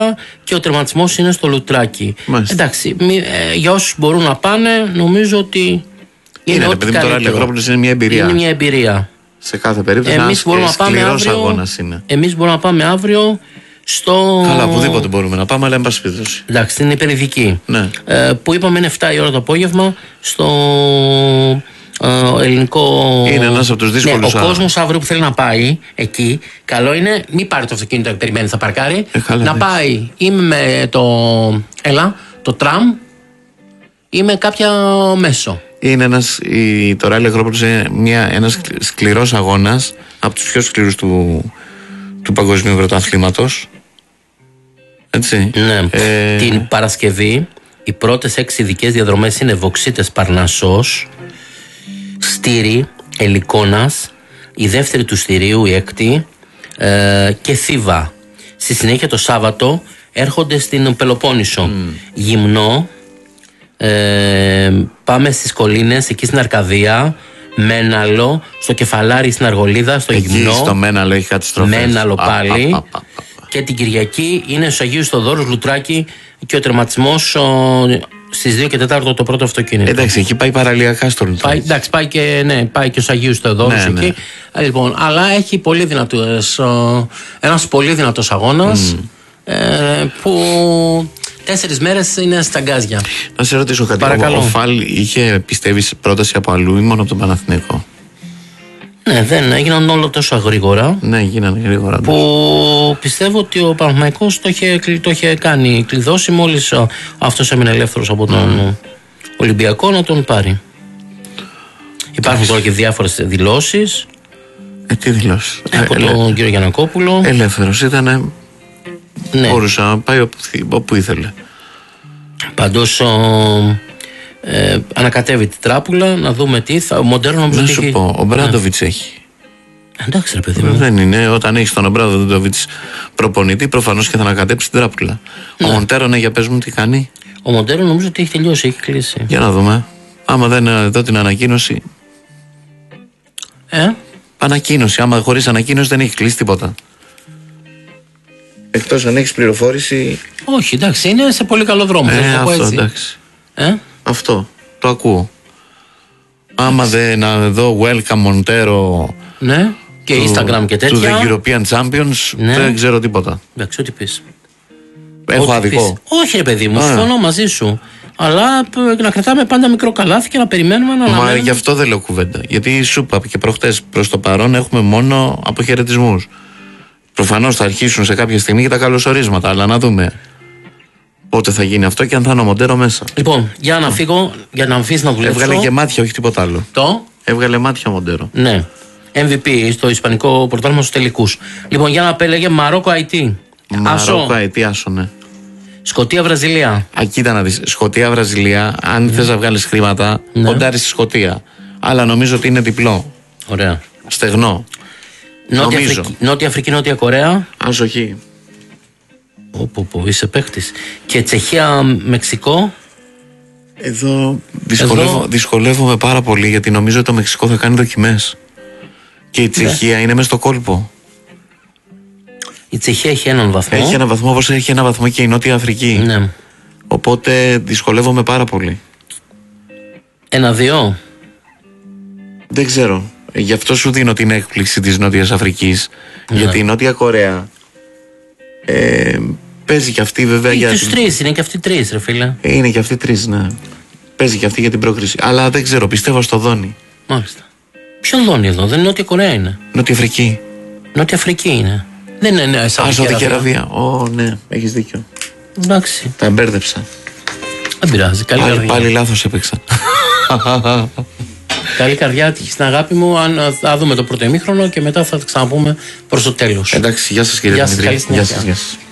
και ο τερματισμός είναι στο Λουτράκι. Μάλιστα. Εντάξει, για όσους μπορούν να πάνε, νομίζω ότι είναι ό,τι καλύτερο. Τώρα η Αλεγρόπολης είναι μια εμπειρία. Είναι μια εμπειρία. Σε κάθε περίπτωση Εμείς μπορούμε να πάμε αύριο. Εμείς μπορούμε να πάμε αύριο στο. Καλά, οπουδήποτε μπορούμε να πάμε, αλλά εν πάση περιπτώσει. Εντάξει, στην υπερειδική. Ναι. Που είπαμε είναι 7 η ώρα το απόγευμα στο ελληνικό. Είναι ένας από τους δύσκολους. Ναι, ο κόσμος αύριο που θέλει να πάει εκεί, καλό είναι μην πάρει το αυτοκίνητο και περιμένει θα παρκάρει. Να πάει ή με το τραμ ή με κάποια μέσο. Είναι το Rally Αγρόπολης είναι ένας σκληρός αγώνας, από τους πιο σκληρούς του παγκοσμίου πρωταθλήματος. Έτσι. Ναι. Την Παρασκευή οι πρώτες 6 ειδικές διαδρομές είναι Βοξίτες Παρνασσός, Στήρι, Ελικόνας, η δεύτερη του Στηρίου, η έκτη, και Θήβα. Στη συνέχεια το Σάββατο έρχονται στην Πελοπόννησο. Γυμνό, πάμε στις Κολίνες, εκεί στην Αρκαδία, Μέναλο, στο Κεφαλάρι στην Αργολίδα, στο εκεί Γυμνό. Στο Μέναλο έχει καταστροφές. Μέναλο πάλι. Και την Κυριακή είναι στους Αγίους Θοδόρους, Λουτράκι, και ο τερματισμός στις 2 και 4 το πρώτο αυτοκίνητο. Εντάξει, εκεί πάει παραλιακά στο Λουτράκι. Εντάξει, πάει και στους Αγίους Θοδόρους εκεί. Ναι. Λοιπόν, αλλά έχει πολύ ένας πολύ δυνατός αγώνας που 4 μέρες είναι στα γκάζια. Να σε ρωτήσω κάτι. Παρακαλώ. Ο Φαλ είχε πιστεύεις πρόταση από αλλού ή μόνο από τον Παναθηναϊκό? Ναι, δεν έγιναν όλο τόσο γρήγορα. Ναι, γίνανε γρήγορα. Που πιστεύω ότι ο Παναθηναϊκός το είχε κάνει, κλειδώσει μόλις αυτός έμεινε ελεύθερος από τον Ολυμπιακό να τον πάρει. Υπάρχουν τώρα και διάφορες δηλώσεις. Τι δηλώσεις? Από τον κύριο Γιαννακόπουλο. Ελεύθερος ήτανε. Ναι. Μπορούσε να πάει όπου ήθελε. Πάντως ανακατεύει την τράπουλα να δούμε τι θα. Μοντέρνο νομίζω. Να σου πω, ο Μπράντοβιτς έχει. Εντάξει, ρε παιδί μου. Δεν είναι. Όταν έχει τον Μπράντοβιτς προπονητή, προφανώς και θα ανακατέψει την τράπουλα. Ναι. Ο Μοντέρο, ναι, για πες μου τι κάνει. Ο Μοντέρο νομίζω ότι έχει τελειώσει, έχει κλείσει. Για να δούμε. Άμα δεν δω την ανακοίνωση. Ανακοίνωση. Άμα χωρίς ανακοίνωση δεν έχει κλείσει τίποτα. Εκτός αν έχεις πληροφόρηση. Όχι, εντάξει, είναι σε πολύ καλό δρόμο. Αυτό, εντάξει. Αυτό, το ακούω. Άμα δεν δω welcome Montero. Ναι, και Instagram και τέτοια. Του The European Champions, ναι. Δεν ξέρω τίποτα. Εντάξει, ό,τι πεις. Έχω άδικο. Όχι, ρε παιδί μου, συμφωνώ μαζί σου. Αλλά να κρατάμε πάντα μικρό καλάθι και να περιμένουμε να αναμένουμε. Μα γι' αυτό δεν λέω κουβέντα. Γιατί σου είπα και προχτές, προς το παρόν έχουμε μόνο αποχαιρετισμούς. Προφανώς θα αρχίσουν σε κάποια στιγμή και τα καλωσορίσματα, αλλά να δούμε πότε θα γίνει αυτό και αν θα είναι ο Μοντέρο μέσα. Λοιπόν, για να φύγω, για να αφήσει να δουλέψω. Έβγαλε και μάτια, όχι τίποτα άλλο. Έβγαλε μάτια ο Μοντέρο. Ναι. MVP στο Ισπανικό πρωτάθλημα στους τελικούς. Λοιπόν, για να πέλεγε Μαρόκο IT. Μαρόκο IT, άσο, ναι. Σκωτία-Βραζιλία. Κοίτα να δεις. Σκωτία-Βραζιλία, αν θες να βγάλεις χρήματα, κοντάρεις στη Σκωτία. Αλλά νομίζω ότι είναι διπλό. Ωραία. Στεγνό. Νότια Αφρική, Νότια Κορέα. Άσοχη. Είσαι παίχτης. Και Τσεχία, Μεξικό. Εδώ δυσκολεύομαι πάρα πολύ, γιατί νομίζω ότι το Μεξικό θα κάνει δοκιμές. Και η Τσεχία είναι μες στο κόλπο. Η Τσεχία έχει έναν βαθμό. Έχει έναν βαθμό, όπως έχει ένα βαθμό και η Νότια Αφρική. Ναι. Οπότε δυσκολεύομαι πάρα πολύ. 1-2. Δεν ξέρω. Γι' αυτό σου δίνω την έκπληξη της Νότιας Αφρικής. Ναι. Γιατί η Νότια Κορέα παίζει και αυτή βέβαια για. Τους τρεις, είναι και αυτοί τρεις, ρε φίλε. Είναι και αυτοί τρεις, ναι. Παίζει και αυτή για την πρόκριση. Αλλά δεν ξέρω, πιστεύω στο Δόνι. Μάλιστα. Ποιο Δόνι εδώ, δεν είναι Νότια Κορέα είναι. Νότια Αφρική. Νότια Αφρική είναι. Δεν είναι Σαουδική Αραβία. Ναι, έχεις δίκιο. Εντάξει. Τα μπέρδεψα. Δεν πειράζει. Καλή καρδιά. Πάλι λάθος έπαιξα. Καλή καρδιά, τύχη στην αγάπη μου. Θα δούμε το πρώτο ημίχρονο και μετά θα τα ξαναπούμε προς το τέλος. Εντάξει, γεια σας κύριε Δημητρή. Γεια σας.